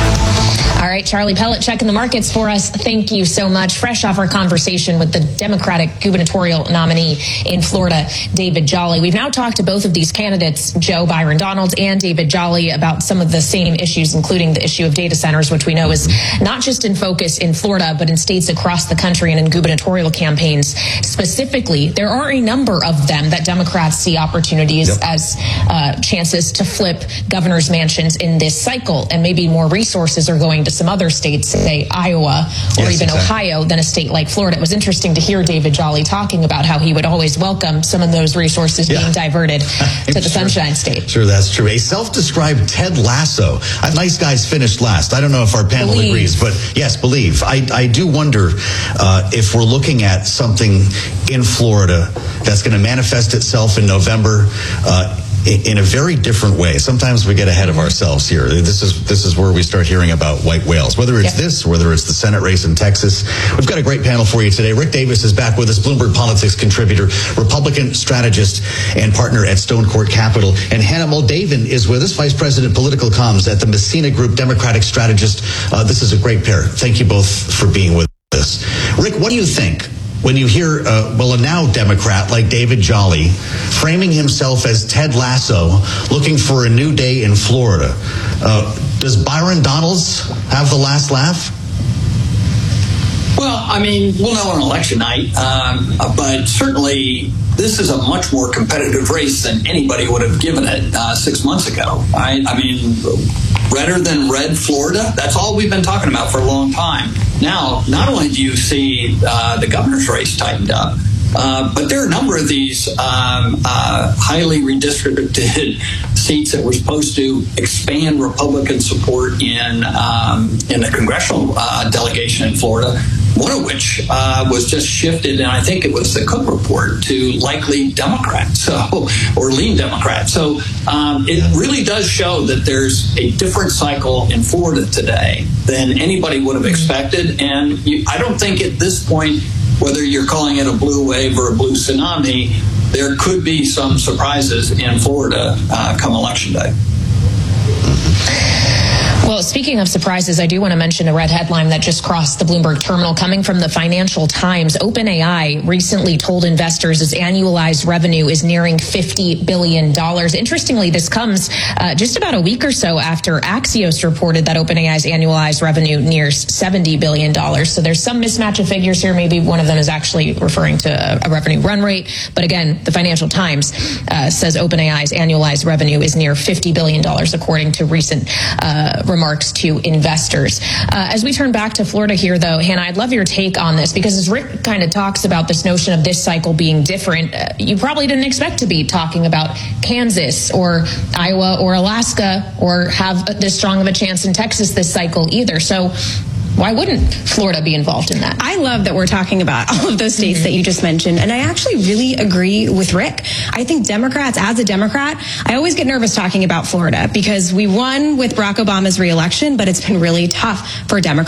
All right, Charlie Pellet checking the markets for us. Thank you so much. Fresh off our conversation with the Democratic gubernatorial nominee in Florida, David Jolly. We've now talked to both of these candidates, Joe Byron Donalds and David Jolly, about some of the same issues, including the issue of data centers, which we know is not just in focus in Florida, but in states across the country and in gubernatorial campaigns. Specifically, there are a number of them that Democrats see opportunities yep. as uh, chances to flip governors' mansions in this cycle, and maybe more resources are going to some other states, say Iowa or yes, even exactly. Ohio, than a state like Florida. It was interesting to hear David Jolly talking about how he would always welcome some of those resources yeah. being diverted to the sure. Sunshine State. Sure, that's true. A self-described Ted Lasso. Uh, nice guys finished last. I don't know if our panel believe. agrees, but yes, believe. I, I do wonder uh, if we're looking at something in Florida that's going to manifest itself in November uh, in a very different way. Sometimes we get ahead of ourselves here. This is this is where we start hearing about white whales, whether it's yep. this, whether it's the Senate race in Texas. We've got a great panel for you today. Rick Davis is back with us, Bloomberg Politics contributor, Republican strategist, and partner at Stone Court Capital. And Hannah Moldavan is with us, Vice President Political Comms at the Messina Group, Democratic strategist. Uh, this is a great pair. Thank you both for being with us. Rick, what do you think when you hear, uh, well, a now Democrat like David Jolly framing himself as Ted Lasso, looking for a new day in Florida? Uh, does Byron Donalds have the last laugh? Well, I mean, we'll know on election night, um, but certainly this is a much more competitive race than anybody would have given it uh, six months ago. I, I mean, redder than red Florida, that's all we've been talking about for a long time. Now, not only do you see uh, the governor's race tightened up, Uh, but there are a number of these um, uh, highly redistricted seats that were supposed to expand Republican support in um, in the congressional uh, delegation in Florida. One of which uh, was just shifted, and I think it was the Cook report, to likely Democrat, so or lean Democrat. So um, it really does show that there's a different cycle in Florida today than anybody would have expected, and you, I don't think at this point, whether you're calling it a blue wave or a blue tsunami, there could be some surprises in Florida uh, come Election Day. Well, speaking of surprises, I do want to mention a red headline that just crossed the Bloomberg terminal coming from the Financial Times. OpenAI recently told investors its annualized revenue is nearing fifty billion dollars. Interestingly, this comes uh, just about a week or so after Axios reported that OpenAI's annualized revenue nears seventy billion dollars. So there's some mismatch of figures here. Maybe one of them is actually referring to a, a revenue run rate. But again, the Financial Times uh, says OpenAI's annualized revenue is near fifty billion dollars, according to recent uh, remarks to investors. Uh, as we turn back to Florida here, though, Hannah, I'd love your take on this, because as Rick kind of talks about this notion of this cycle being different, uh, you probably didn't expect to be talking about Kansas or Iowa or Alaska or have this strong of a chance in Texas this cycle either. So why wouldn't Florida be involved in that? I love that we're talking about all of those states mm-hmm. that you just mentioned. And I actually really agree with Rick. I think Democrats, as a Democrat, I always get nervous talking about Florida because we won with Barack Obama's reelection, but it's been really tough for Democrats.